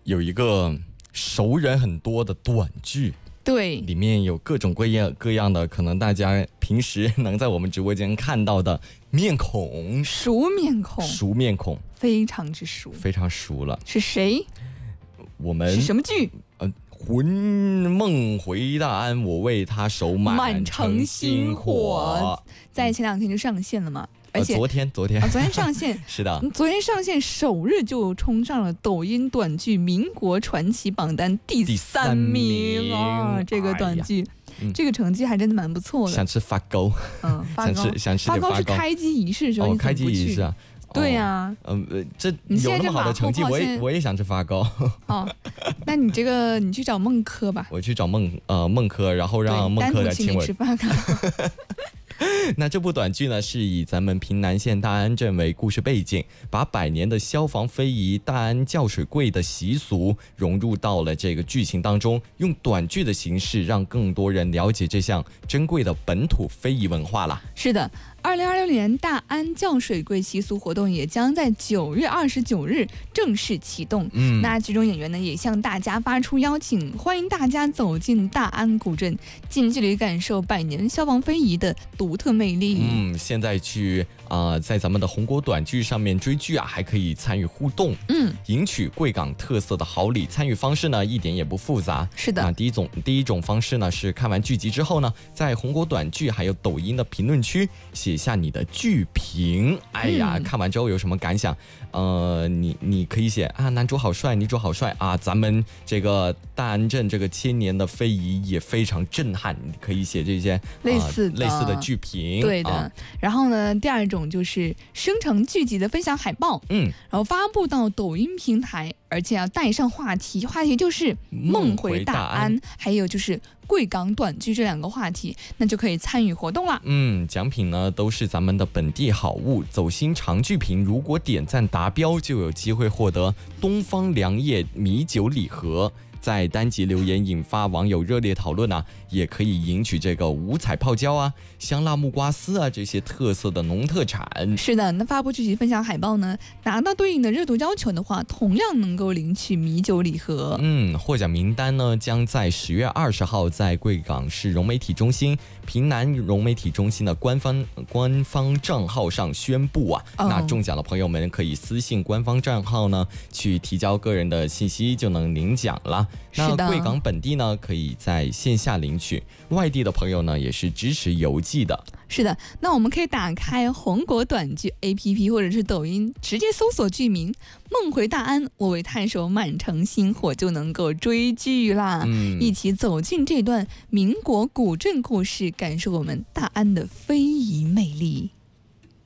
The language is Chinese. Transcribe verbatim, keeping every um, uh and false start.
有一个熟人很多的短剧， 对， 里面有各种各样各样的可能大家平时能在我们直播间看到的面孔， 熟面孔， 熟面孔， 非常之熟， 非常熟了。 是谁？ 我们是什么剧？ 呃，魂梦回大安，我为他守满城星火， 在前两天就上线了嘛。而且、 呃、昨天昨天、 啊、昨天上线是的， 昨天上线首日就冲上了抖音短剧民国传奇榜单第三名啊！这个短剧、哎嗯、这个成绩还真的蛮不错的。 想吃发糕， 嗯，发糕， 想吃想吃点发糕。 发糕是开机仪式的时候， 哦， 你怎么不去？ 开机仪式啊。 对呀、啊， 嗯、呃，这有那么好的成绩，我也我也想吃发糕。 哦，那你这个你去找孟轲吧。 我去找孟呃孟轲，然后让孟轲来请我吃发糕。 那这部短剧呢，是以咱们平南县大安镇为故事背景，把百年的消防非遗大安叫水柜的习俗融入到了这个剧情当中，用短剧的形式让更多人了解这项珍贵的本土非遗文化了。 是的。二零二六年大安叫水柜习俗活动也将在九月二十九日正式启动。嗯，那剧中演员呢也向大家发出邀请，欢迎大家走进大安古镇，近距离感受百年消防非遗的独特魅力。 嗯，现在去啊、呃，在咱们的红果短剧上面追剧啊，还可以参与互动，嗯，赢取贵港特色的好礼。参与方式呢一点也不复杂。 是的， 那第一种第一种方式呢是看完剧集之后呢，在红果短剧还有抖音的评论区写下你的剧评，哎呀、嗯，看完之后有什么感想？呃，你你可以写啊，男主好帅，女主好帅啊，咱们这个大安镇这个千年的非遗也非常震撼，你可以写这些类似的、 呃、类似的剧评。 对的、 啊。 然后呢，第二种就是生成剧集的分享海报，嗯，然后发布到抖音平台，而且要带上话题，话题就是梦回大安，还有就是贵港短剧这两个话题，那就可以参与活动了。 嗯，奖品呢都是咱们的本地好物，走心长剧评，如果点赞达标，就有机会获得东方良业米酒礼盒。在单集留言引发网友热烈讨论啊，也可以赢取这个五彩泡椒啊、香辣木瓜丝啊这些特色的农特产。 是的，那发布具体分享海报呢，达到对应的热度要求的话，同样能够领取米酒礼盒。 嗯，获奖名单呢将在十月二十号在贵港市融媒体中心、平南融媒体中心的官方官方账号上宣布啊。哦、那中奖的朋友们可以私信官方账号呢，去提交个人的信息就能领奖了。那贵港本地呢，可以在线下领取；外地的朋友呢，也是支持邮寄的。 是的，那我们可以打开红果短剧 A P P 或者是抖音，直接搜索剧名“梦回大安，我为探手满城星火”，就能够追剧啦、嗯。一起走进这段民国古镇故事，感受我们大安的非遗魅力。